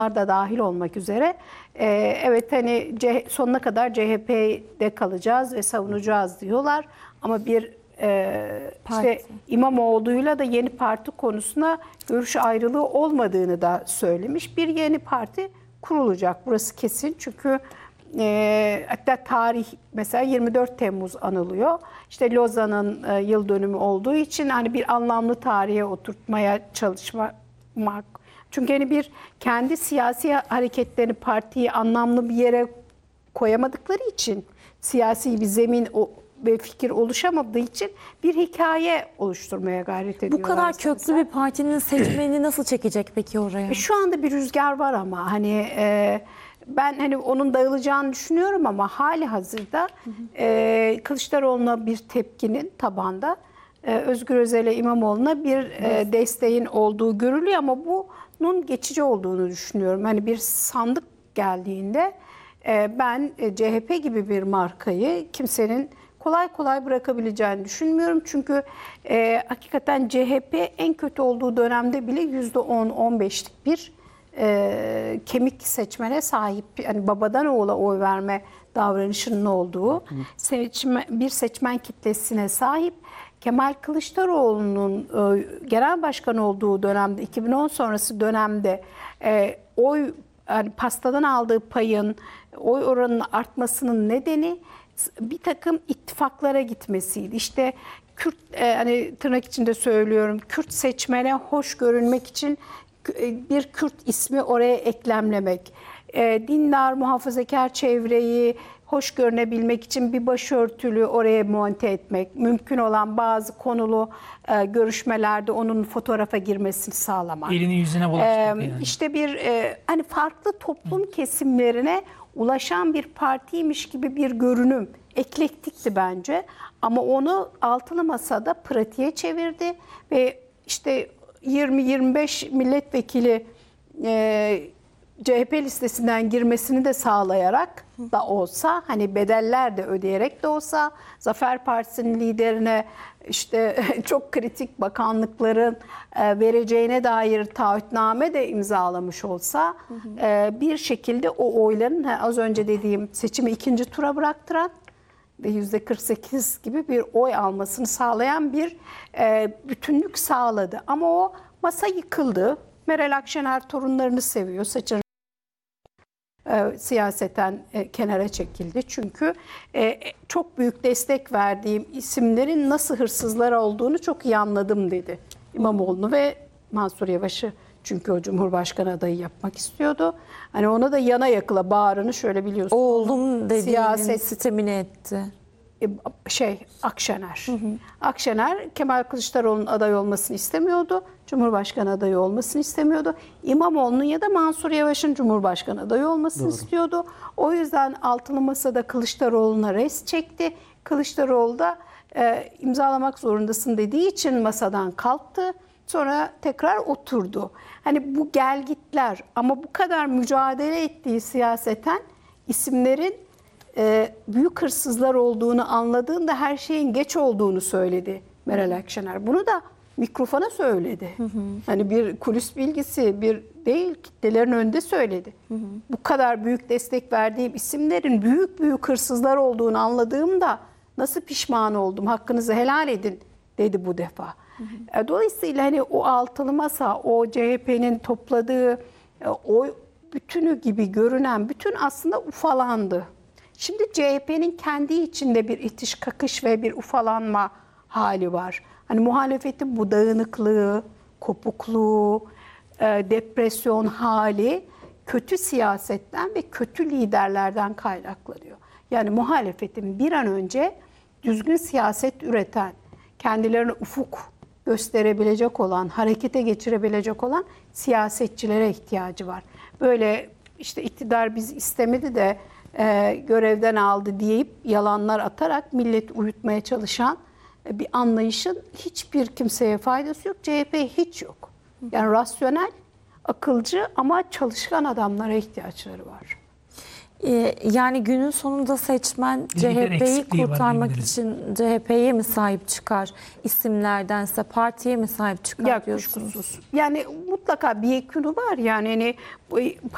da dahil olmak üzere evet hani sonuna kadar CHP'de kalacağız ve savunacağız diyorlar ama bir işte İmamoğlu'yla da yeni parti konusunda görüş ayrılığı olmadığını da söylemiş. Bir yeni parti kurulacak, burası kesin, çünkü hatta tarih mesela 24 Temmuz anılıyor. İşte Lozan'ın yıl dönümü olduğu için hani bir anlamlı tarihe oturtmaya çalışmak. Çünkü hani bir kendi siyasi hareketlerini, partiyi anlamlı bir yere koyamadıkları için, siyasi bir zemin ve fikir oluşamadığı için bir hikaye oluşturmaya gayret ediyorlar. Bu kadar köklü bir partinin seçmenini nasıl çekecek peki oraya? Şu anda bir rüzgar var ama hani ben hani onun dağılacağını düşünüyorum ama hali hazırda Kılıçdaroğlu'na bir tepkinin tabanda, Özgür Özel'e, İmamoğlu'na bir desteğin olduğu görülüyor ama bunun geçici olduğunu düşünüyorum. Hani bir sandık geldiğinde ben CHP gibi bir markayı kimsenin kolay kolay bırakabileceğini düşünmüyorum. Çünkü hakikaten CHP en kötü olduğu dönemde bile %10-15'lik bir kemik seçmene sahip. Yani babadan oğula oy verme davranışının olduğu bir seçmen kitlesine sahip. Kemal Kılıçdaroğlu'nun genel başkan olduğu dönemde, 2010 sonrası dönemde oy, yani pastadan aldığı payın, oy oranının artmasının nedeni bir takım ittifaklara gitmesiydi. İşte Kürt, hani tırnak içinde söylüyorum, Kürt seçmene hoş görünmek için bir Kürt ismi oraya eklemlemek, dindar, muhafazakar çevreyi hoş görünebilmek için bir başörtülü oraya monte etmek, mümkün olan bazı konulu görüşmelerde onun fotoğrafa girmesini sağlamak. Elini yüzüne bulaştırdı yani. İşte bir hani farklı toplum kesimlerine ulaşan bir partiymiş gibi bir görünüm. Eklektikti bence ama onu altılı masada pratiğe çevirdi ve işte 20-25 milletvekili CHP listesinden girmesini de sağlayarak da olsa, hani bedeller de ödeyerek de olsa, Zafer Partisi'nin liderine işte çok kritik bakanlıkların vereceğine dair taahhütname de imzalamış olsa bir şekilde o oyların az önce dediğim seçimi ikinci tura bıraktıran ve %48 gibi bir oy almasını sağlayan bir bütünlük sağladı. Ama o masa yıkıldı. Meral Akşener torunlarını seviyor. Saçını siyaseten kenara çekildi. Çünkü çok büyük destek verdiğim isimlerin nasıl hırsızlar olduğunu çok iyi anladım dedi. İmamoğlu'nu ve Mansur Yavaş'ı, çünkü o Cumhurbaşkanı adayı yapmak istiyordu. Hani ona da yana yakıla bağrını şöyle biliyorsun. Oğlum dediğinin sistemini etti. Akşener. Akşener Kemal Kılıçdaroğlu'nun aday olmasını istemiyordu. Cumhurbaşkanı adayı olmasını istemiyordu. İmamoğlu'nun ya da Mansur Yavaş'ın Cumhurbaşkanı adayı olmasını istiyordu. O yüzden altılı masada Kılıçdaroğlu'na res çekti. Kılıçdaroğlu da imzalamak zorundasın dediği için masadan kalktı. Sonra tekrar oturdu. Hani bu gelgitler, ama bu kadar mücadele ettiği siyaseten isimlerin büyük hırsızlar olduğunu anladığında her şeyin geç olduğunu söyledi Meral Akşener. Bunu da mikrofona söyledi. Hani bir kulis bilgisi bir değil, kitlelerin önünde söyledi. Bu kadar büyük destek verdiğim isimlerin büyük büyük hırsızlar olduğunu anladığımda nasıl pişman oldum, hakkınızı helal edin dedi bu defa. Dolayısıyla hani o altılı masa, o CHP'nin topladığı oy bütünü gibi görünen bütün aslında ufalandı. Şimdi CHP'nin kendi içinde bir itiş kakış ve bir ufalanma hali var. Hani muhalefetin bu dağınıklığı, kopukluğu, depresyon hali kötü siyasetten ve kötü liderlerden kaynaklanıyor. Yani muhalefetin bir an önce düzgün siyaset üreten, kendilerine ufuk gösterebilecek olan, harekete geçirebilecek olan siyasetçilere ihtiyacı var. Böyle işte iktidar biz istemedi de görevden aldı deyip yalanlar atarak millet uyutmaya çalışan bir anlayışın hiçbir kimseye faydası yok. CHP hiç yok. Yani rasyonel, akılcı ama çalışkan adamlara ihtiyaçları var. Yani günün sonunda seçmen CHP'yi kurtarmak için CHP'ye mi sahip çıkar isimlerdense, partiye mi sahip çıkar diyorsunuz? Kuşkusuz. Yani mutlaka bir yekünü var. Yani hani